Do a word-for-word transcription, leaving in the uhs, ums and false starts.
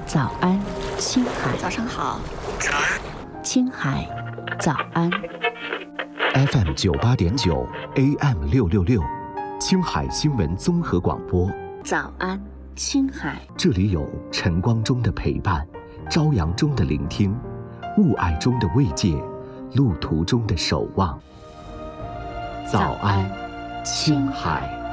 早安，青海。 早上好， 青海，早安。 F M 九八点九 A M 六六六，青海新闻综合广播。 早安，青海。 这里有晨光中的陪伴，朝阳中的聆听，雾霭中的慰藉，路途中的守望。早安，青海。